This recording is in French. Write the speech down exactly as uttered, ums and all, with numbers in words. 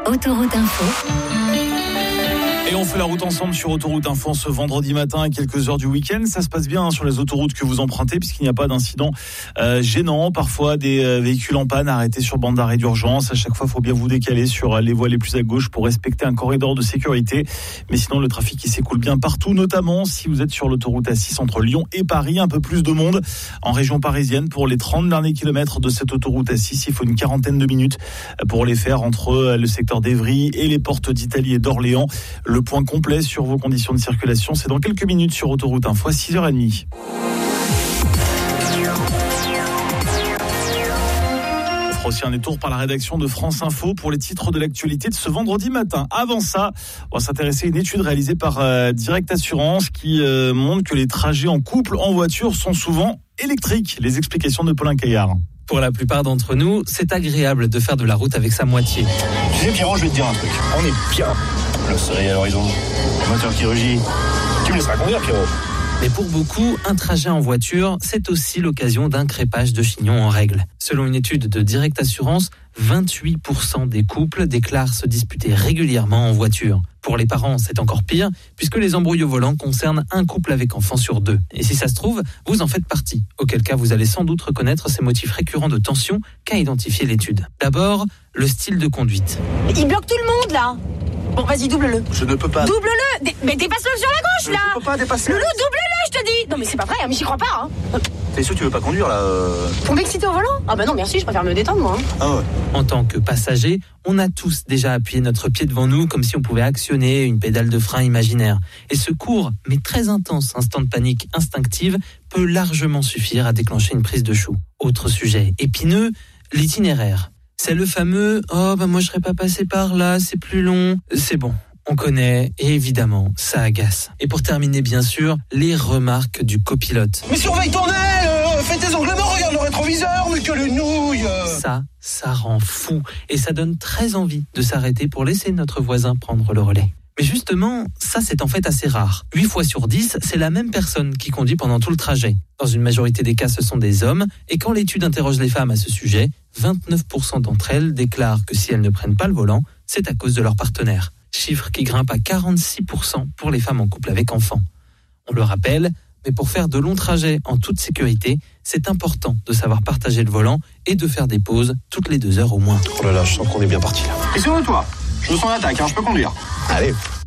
Autoroute Info. Et on fait la route ensemble sur Autoroute Info ce vendredi matin à quelques heures du week-end. Ça se passe bien hein, sur les autoroutes que vous empruntez puisqu'il n'y a pas d'incident euh, gênant. Parfois des euh, véhicules en panne arrêtés sur bande d'arrêt d'urgence. À chaque fois, il faut bien vous décaler sur les voies les plus à gauche pour respecter un corridor de sécurité. Mais sinon, le trafic il s'écoule bien partout, notamment si vous êtes sur l'autoroute A six entre Lyon et Paris. Un peu plus de monde en région parisienne. Pour les trente derniers kilomètres de cette autoroute A six, il faut une quarantaine de minutes pour les faire entre le secteur d'Evry et les portes d'Italie et d'Orléans. Le point complet sur vos conditions de circulation, c'est dans quelques minutes sur Autoroute Info à six heures trente. On fera aussi un détour par la rédaction de France Info pour les titres de l'actualité de ce vendredi matin. Avant ça, on va s'intéresser à une étude réalisée par euh, Direct Assurance qui euh, montre que les trajets en couple en voiture sont souvent électriques. Les explications de Paulin Caillard. Pour la plupart d'entre nous, c'est agréable de faire de la route avec sa moitié. Tu sais Pierrot, je vais te dire un truc. On est bien. Le soleil à l'horizon, moteur qui rugit. Tu me laisseras conduire, Pierrot. Mais pour beaucoup, un trajet en voiture, c'est aussi l'occasion d'un crépage de chignon en règle. Selon une étude de Direct Assurance, vingt-huit pour cent des couples déclarent se disputer régulièrement en voiture. Pour les parents, c'est encore pire, puisque les embrouilles au volant concernent un couple avec enfant sur deux. Et si ça se trouve, vous en faites partie. Auquel cas, vous allez sans doute reconnaître ces motifs récurrents de tension qu'a identifié l'étude. D'abord, le style de conduite. Il bloque tout le monde, là. Bon, vas-y, double-le. Je ne peux pas. Double-le. Dé- Mais dépasse-le sur la gauche, là. Je ne peux pas dépasser. Loulou, double-le, je te dis. Non, mais c'est pas vrai, hein, mais j'y crois pas, hein. T'es sûr que tu veux pas conduire, là euh... Pour m'exciter au volant? Ah bah non, merci, je préfère me détendre, moi. Hein. Ah ouais. En tant que passager, on a tous déjà appuyé notre pied devant nous comme si on pouvait actionner une pédale de frein imaginaire. Et ce court, mais très intense instant de panique instinctive peut largement suffire à déclencher une prise de chou. Autre sujet épineux, l'itinéraire. C'est le fameux « Oh, bah moi je serais pas passé par là, c'est plus long ». C'est bon, on connaît et évidemment, ça agace. Et pour terminer, bien sûr, les remarques du copilote. Mais surveille ton aile euh, Fais tes onglements, regarde le rétroviseur, mais que le nouille euh. Ça, ça rend fou et ça donne très envie de s'arrêter pour laisser notre voisin prendre le relais. Mais justement, ça c'est en fait assez rare. huit fois sur dix, c'est la même personne qui conduit pendant tout le trajet. Dans une majorité des cas, ce sont des hommes. Et quand l'étude interroge les femmes à ce sujet, vingt-neuf pour cent d'entre elles déclarent que si elles ne prennent pas le volant, c'est à cause de leur partenaire. Chiffre qui grimpe à quarante-six pour cent pour les femmes en couple avec enfants. On le rappelle, mais pour faire de longs trajets en toute sécurité, c'est important de savoir partager le volant et de faire des pauses toutes les deux heures au moins. Oh là là, je sens qu'on est bien parti là. Et sur toi, je me sens en attaque, hein, je peux conduire. Allez.